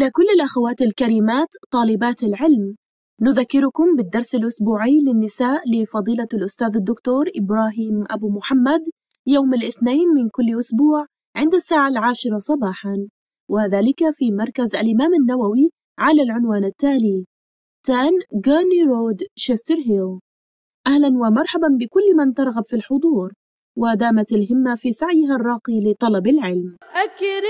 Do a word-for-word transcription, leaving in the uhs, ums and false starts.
إلى كل الأخوات الكريمات طالبات العلم، نذكركم بالدرس الأسبوعي للنساء لفضيلة الأستاذ الدكتور إبراهيم أبو محمد يوم الاثنين من كل أسبوع عند الساعة العاشرة صباحاً، وذلك في مركز الإمام النووي على العنوان التالي: عشرة غورني رود، شستر هيل. أهلاً ومرحباً بكل من ترغب في الحضور ودامت الهمة في سعيها الراقي لطلب العلم.